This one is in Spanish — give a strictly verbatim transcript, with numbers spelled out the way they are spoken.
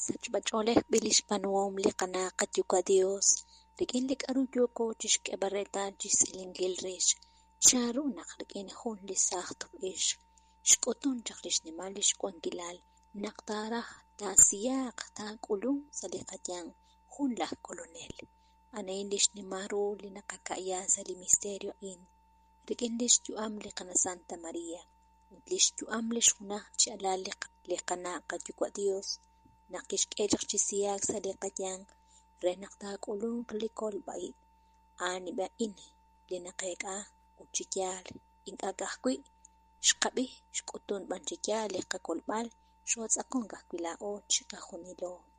Sachb'ach'olej b'ilix panu'om liqana' qatyuka' Dios rik'in li k'aru yuko chixk'eb'al chi silinkil re'ex xaru' naq rik'in jun li saq tob'ix xk'utun chaq li xnemal li xb'ankilal naq taraj tasiyaq tak'ulun sa li qatian jun laj coronel a'ne'in li xnima' ru' li naqaka'ya sa li misterio q'in rik'in li xyu'am li qana' Santa María li xyu'am li xjunaj chi alal liqana' qatyuka' Dios naq kixk'e chaq chi siyaq sa li qatian re naq tak'ulun li kolb'alit anib'a'in li naqek'a uchikyaal ink'a kajwi' xqab'ij xk'utun b'an chikyaal li qakolb'al xottz'aqon kajwi' la och qajunilo